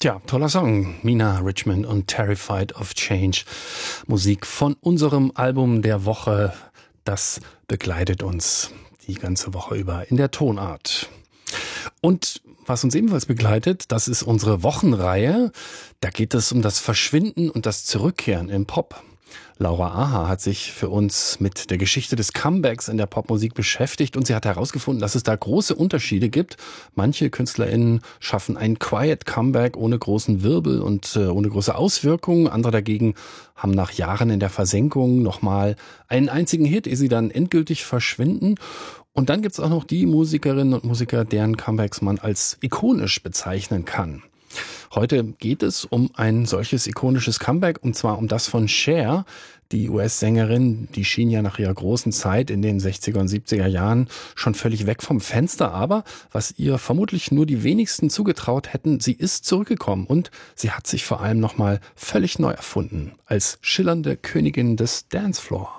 Tja, toller Song. Mina Richmond und Terrified of Change. Musik von unserem Album der Woche. Das begleitet uns die ganze Woche über in der Tonart. Und was uns ebenfalls begleitet, das ist unsere Wochenreihe. Da geht es um das Verschwinden und das Zurückkehren im Pop. Laura Aha hat sich für uns mit der Geschichte des Comebacks in der Popmusik beschäftigt und sie hat herausgefunden, dass es da große Unterschiede gibt. Manche KünstlerInnen schaffen ein Quiet Comeback ohne großen Wirbel und ohne große Auswirkungen. Andere dagegen haben nach Jahren in der Versenkung nochmal einen einzigen Hit, ehe sie dann endgültig verschwinden. Und dann gibt's auch noch die Musikerinnen und Musiker, deren Comebacks man als ikonisch bezeichnen kann. Heute geht es um ein solches ikonisches Comeback, und zwar um das von Cher. Die US-Sängerin, die schien ja nach ihrer großen Zeit in den 60er und 70er Jahren schon völlig weg vom Fenster. Aber was ihr vermutlich nur die wenigsten zugetraut hätten, sie ist zurückgekommen und sie hat sich vor allem nochmal völlig neu erfunden als schillernde Königin des Dancefloor.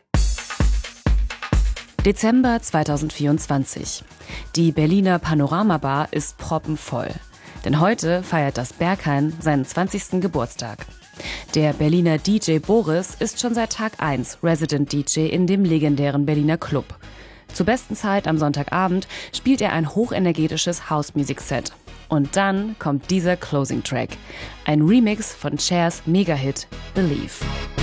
Dezember 2024. Die Berliner Panorama Bar ist proppenvoll. Denn heute feiert das Berghain seinen 20. Geburtstag. Der Berliner DJ Boris ist schon seit Tag 1 Resident DJ in dem legendären Berliner Club. Zur besten Zeit am Sonntagabend spielt er ein hochenergetisches House-Music-Set. Und dann kommt dieser Closing-Track. Ein Remix von Chers Mega-Hit Believe.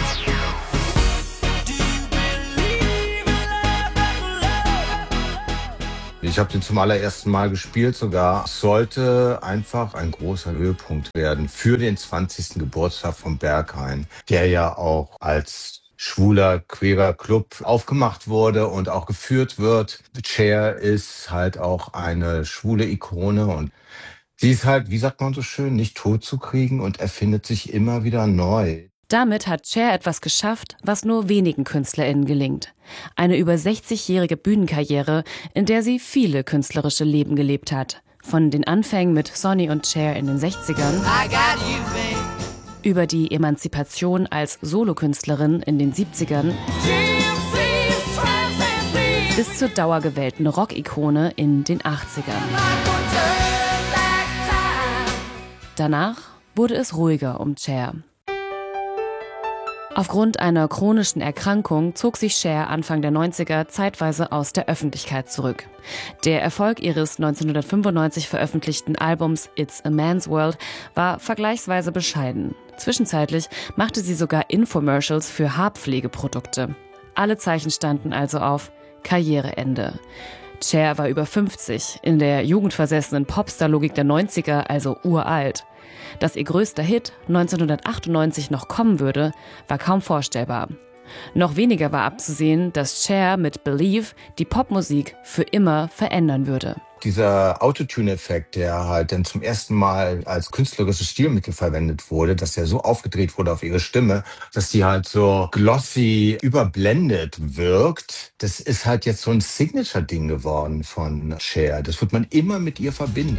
Ich habe den zum allerersten Mal gespielt sogar. Es sollte einfach ein großer Höhepunkt werden für den 20. Geburtstag vom Berghain, der ja auch als schwuler, queerer Club aufgemacht wurde und auch geführt wird. Cher ist halt auch eine schwule Ikone und sie ist halt, wie sagt man so schön, nicht tot zu kriegen und erfindet sich immer wieder neu. Damit hat Cher etwas geschafft, was nur wenigen KünstlerInnen gelingt. Eine über 60-jährige Bühnenkarriere, in der sie viele künstlerische Leben gelebt hat. Von den Anfängen mit Sonny und Cher in den 60ern, über die Emanzipation als Solokünstlerin in den 70ern, bis zur dauergewählten Rock-Ikone in den 80ern. Danach wurde es ruhiger um Cher. Aufgrund einer chronischen Erkrankung zog sich Cher Anfang der 90er zeitweise aus der Öffentlichkeit zurück. Der Erfolg ihres 1995 veröffentlichten Albums It's a Man's World war vergleichsweise bescheiden. Zwischenzeitlich machte sie sogar Infomercials für Haarpflegeprodukte. Alle Zeichen standen also auf Karriereende. Cher war über 50, in der jugendversessenen Popstar-Logik der 90er also uralt. Dass ihr größter Hit 1998 noch kommen würde, war kaum vorstellbar. Noch weniger war abzusehen, dass Cher mit Believe die Popmusik für immer verändern würde. Dieser Autotune-Effekt, der halt dann zum ersten Mal als künstlerisches Stilmittel verwendet wurde, dass der so aufgedreht wurde auf ihre Stimme, dass die halt so glossy überblendet wirkt, das ist halt jetzt so ein Signature-Ding geworden von Cher. Das wird man immer mit ihr verbinden.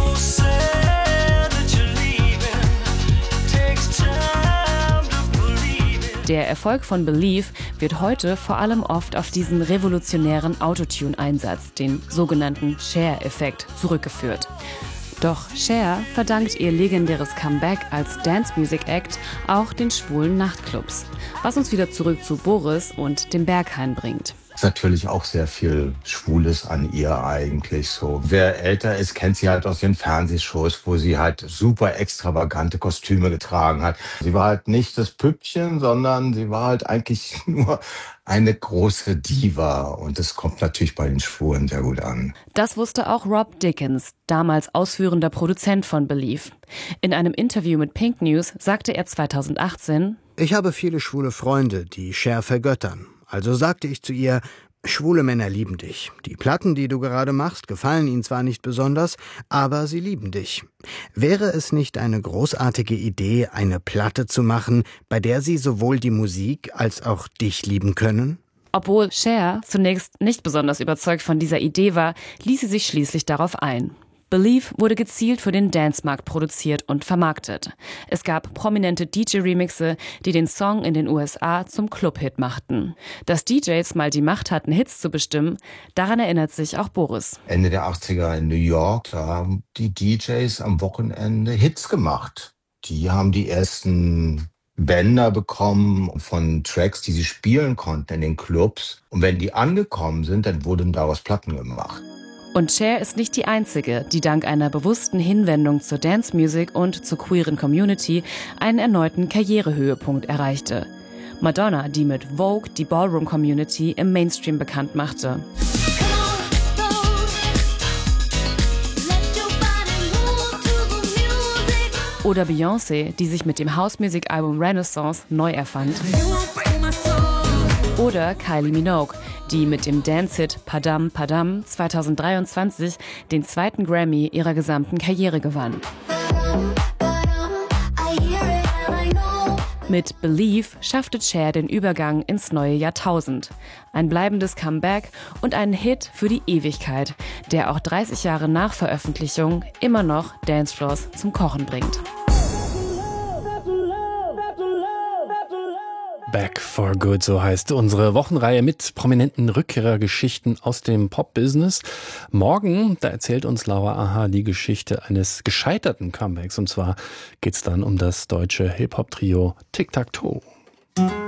Der Erfolg von Believe wird heute vor allem oft auf diesen revolutionären Autotune-Einsatz, den sogenannten Cher-Effekt, zurückgeführt. Doch Cher verdankt ihr legendäres Comeback als Dance-Music-Act auch den schwulen Nachtclubs, was uns wieder zurück zu Boris und dem Berghain bringt. Ist natürlich auch sehr viel Schwules an ihr eigentlich so. Wer älter ist, kennt sie halt aus ihren Fernsehshows, wo sie halt super extravagante Kostüme getragen hat. Sie war halt nicht das Püppchen, sondern sie war halt eigentlich nur eine große Diva. Und das kommt natürlich bei den Schwulen sehr gut an. Das wusste auch Rob Dickens, damals ausführender Produzent von Believe. In einem Interview mit Pink News sagte er 2018: Ich habe viele schwule Freunde, die Cher vergöttern. Also sagte ich zu ihr, schwule Männer lieben dich. Die Platten, die du gerade machst, gefallen ihnen zwar nicht besonders, aber sie lieben dich. Wäre es nicht eine großartige Idee, eine Platte zu machen, bei der sie sowohl die Musik als auch dich lieben können? Obwohl Cher zunächst nicht besonders überzeugt von dieser Idee war, ließ sie sich schließlich darauf ein. Believe wurde gezielt für den Dancemarkt produziert und vermarktet. Es gab prominente DJ-Remixe, die den Song in den USA zum Club-Hit machten. Dass DJs mal die Macht hatten, Hits zu bestimmen, daran erinnert sich auch Boris. Ende der 80er in New York, da haben die DJs am Wochenende Hits gemacht. Die haben die ersten Bänder bekommen von Tracks, die sie spielen konnten in den Clubs. Und wenn die angekommen sind, dann wurden daraus Platten gemacht. Und Cher ist nicht die einzige, die dank einer bewussten Hinwendung zur Dance Music und zur queeren Community einen erneuten Karrierehöhepunkt erreichte. Madonna, die mit Vogue die Ballroom Community im Mainstream bekannt machte. Oder Beyoncé, die sich mit dem House-Music-Album Renaissance neu erfand. Oder Kylie Minogue, die mit dem Dance-Hit Padam Padam 2023 den zweiten Grammy ihrer gesamten Karriere gewann. Mit Believe schaffte Cher den Übergang ins neue Jahrtausend. Ein bleibendes Comeback und einen Hit für die Ewigkeit, der auch 30 Jahre nach Veröffentlichung immer noch Dancefloors zum Kochen bringt. Back for Good, so heißt unsere Wochenreihe mit prominenten Rückkehrergeschichten aus dem Pop-Business. Morgen, da erzählt uns Laura Aha die Geschichte eines gescheiterten Comebacks. Und zwar geht's dann um das deutsche Hip-Hop-Trio Tic Tac Toe.